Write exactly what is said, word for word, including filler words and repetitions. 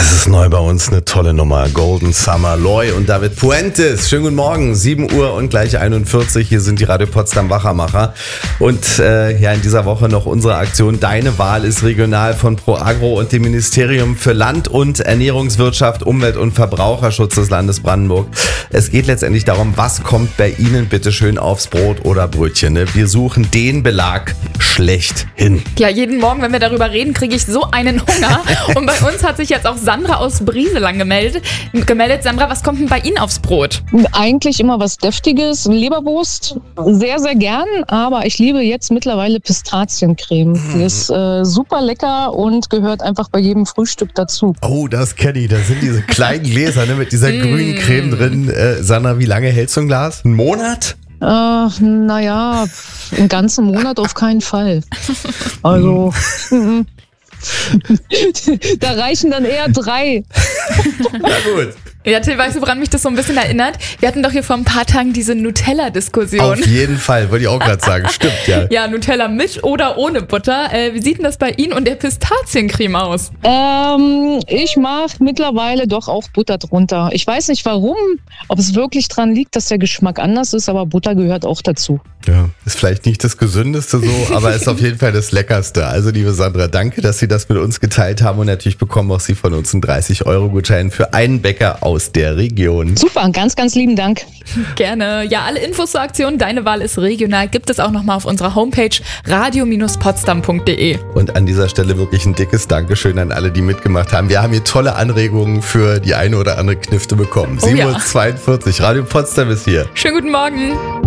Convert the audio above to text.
Das ist neu bei uns, eine tolle Nummer. Golden Summer, Loy und David Puentes. Schönen guten Morgen, sieben Uhr und gleich einundvierzig. Hier sind die Radio Potsdam Wachermacher. Und äh, ja, in dieser Woche noch unsere Aktion Deine Wahl ist regional von ProAgro und dem Ministerium für Land- und Ernährungswirtschaft, Umwelt- und Verbraucherschutz des Landes Brandenburg. Es geht letztendlich darum, was kommt bei Ihnen bitte schön aufs Brot oder Brötchen. Ne? Wir suchen den Belag schlechthin. Ja, jeden Morgen, wenn wir darüber reden, kriege ich so einen Hunger. Und bei uns hat sich jetzt auch Sandra aus Brieselang gemeldet. gemeldet. Sandra, was kommt denn bei Ihnen aufs Brot? Eigentlich immer was Deftiges, Leberwurst, sehr, sehr gern, aber ich liebe jetzt mittlerweile Pistaziencreme. Die ist äh, super lecker und gehört einfach bei jedem Frühstück dazu. Oh, das kenne ich. Da sind diese kleinen Gläser, ne, mit dieser grünen Creme drin. Äh, Sandra, wie lange hältst du ein Glas? Einen Monat? Äh, naja, einen ganzen Monat auf keinen Fall. Also, da reichen dann eher drei. Na gut. Ja, Till, weißt du, woran mich das so ein bisschen erinnert? Wir hatten doch hier vor ein paar Tagen diese Nutella-Diskussion. Auf jeden Fall, wollte ich auch gerade sagen. Stimmt, ja. Ja, Nutella mit oder ohne Butter. Äh, wie sieht denn das bei Ihnen und der Pistaziencreme aus? Ähm, ich mache mittlerweile doch auch Butter drunter. Ich weiß nicht warum, ob es wirklich dran liegt, dass der Geschmack anders ist, aber Butter gehört auch dazu. Ja, ist vielleicht nicht das Gesündeste so, aber ist auf jeden Fall das Leckerste. Also, liebe Sandra, danke, dass Sie das mit uns geteilt haben und natürlich bekommen auch Sie von uns einen dreißig Euro Gutschein für einen Bäcker aus der Region. Super, ganz, ganz lieben Dank. Gerne. Ja, alle Infos zur Aktion Deine Wahl ist regional gibt es auch nochmal auf unserer Homepage radio Bindestrich potsdam punkt de. Und an dieser Stelle wirklich ein dickes Dankeschön an alle, die mitgemacht haben. Wir haben hier tolle Anregungen für die eine oder andere Knifte bekommen. Oh ja. sieben Uhr zweiundvierzig, Radio Potsdam ist hier. Schönen guten Morgen.